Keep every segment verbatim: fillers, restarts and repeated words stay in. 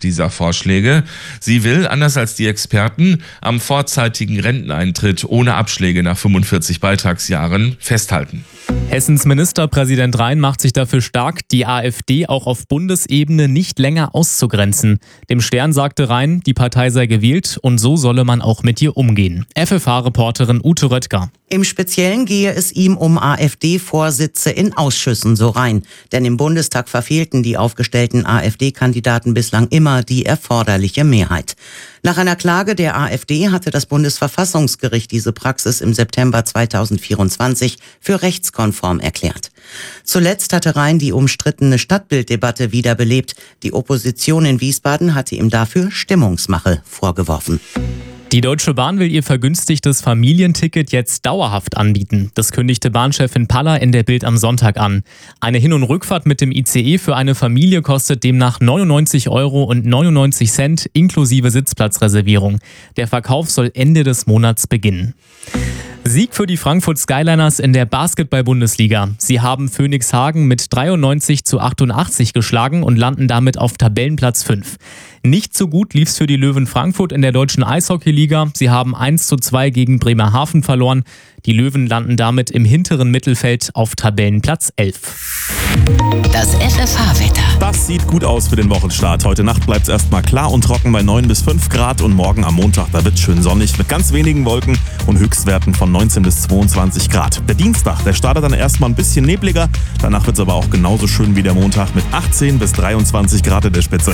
dieser Vorschläge. Sie will, anders als die Experten, am vorzeitigen Renteneintritt ohne Abschläge nach fünfundvierzig Beitragsjahren festhalten. Hessens Ministerpräsident Rhein macht sich dafür stark, die AfD auch auf Bundesebene nicht länger auszugrenzen. Dem Stern sagte Rhein, die Partei sei gewählt und so solle man auch mit ihr umgehen. F F H-Reporterin Ute Röttger. Im Speziellen gehe es ihm um AfD-Vorsitze in Ausschüssen, so Rhein. Denn im Bundestag verfehlten die aufgestellten AfD-Kandidaten bislang immer die erforderliche Mehrheit. Nach einer Klage der AfD hatte das Bundesverfassungsgericht diese Praxis im September zweitausendvierundzwanzig für rechtskonform erklärt. Zuletzt hatte Rhein die umstrittene Stadtbilddebatte wiederbelebt. Die Opposition in Wiesbaden hatte ihm dafür Stimmungsmache vorgeworfen. Die Deutsche Bahn will ihr vergünstigtes Familienticket jetzt dauerhaft anbieten. Das kündigte Bahnchefin Paller in der Bild am Sonntag an. Eine Hin- und Rückfahrt mit dem I C E für eine Familie kostet demnach neunundneunzig Euro und neunundneunzig Cent inklusive Sitzplatzreservierung. Der Verkauf soll Ende des Monats beginnen. Sieg für die Frankfurt Skyliners in der Basketball-Bundesliga. Sie haben Phoenix Hagen mit dreiundneunzig zu achtundachtzig geschlagen und landen damit auf Tabellenplatz fünf. Nicht so gut lief's für die Löwen Frankfurt in der deutschen Eishockeyliga. Sie haben eins zu zwei gegen Bremerhaven verloren. Die Löwen landen damit im hinteren Mittelfeld auf Tabellenplatz elf. Das F F H-Wetter. Das sieht gut aus für den Wochenstart. Heute Nacht bleibt es erstmal klar und trocken bei neun bis fünf Grad und morgen am Montag, da wird es schön sonnig mit ganz wenigen Wolken und Höchstwerten von neunzehn bis zweiundzwanzig Grad. Der Dienstag, der startet dann erstmal ein bisschen nebliger, danach wird es aber auch genauso schön wie der Montag mit achtzehn bis dreiundzwanzig Grad in der Spitze.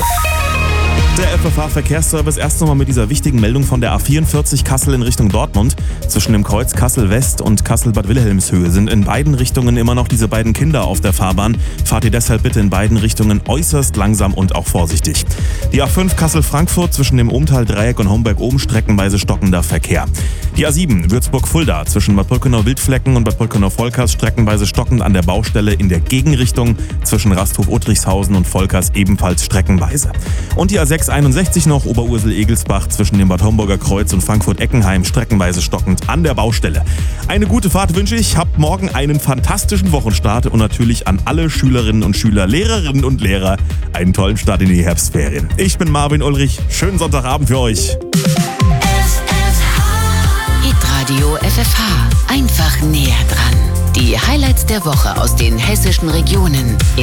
Der F F H-Verkehrsservice erst nochmal mit dieser wichtigen Meldung von der A vierundvierzig Kassel in Richtung Dortmund. Zwischen dem Kreuz Kassel West und Kassel-Bad Wilhelmshöhe sind in beiden Richtungen immer noch diese beiden Kinder auf der Fahrbahn. Fahrt ihr deshalb bitte in beiden Richtungen äußerst langsam und auch vorsichtig. Die A fünf Kassel-Frankfurt zwischen dem Ohmtal-Dreieck und Homberg-Oben streckenweise stockender Verkehr. Die A sieben Würzburg-Fulda zwischen Bad Brückenau-Wildflecken und Bad Brückenau-Volkers streckenweise stockend an der Baustelle in der Gegenrichtung. Zwischen Rasthof-Uttrichshausen und Volkers ebenfalls streckenweise. Und die A sechs einundsechzig noch Oberursel-Egelsbach zwischen dem Bad Homburger Kreuz und Frankfurt-Eckenheim streckenweise stockend an der Baustelle. Eine gute Fahrt wünsche ich, habt morgen einen fantastischen Wochenstart und natürlich an alle Schülerinnen und Schüler, Lehrerinnen und Lehrer einen tollen Start in die Herbstferien. Ich bin Marvin Ulrich, schönen Sonntagabend für euch. Hitradio F F H, einfach näher dran. Die Highlights der Woche aus den hessischen Regionen.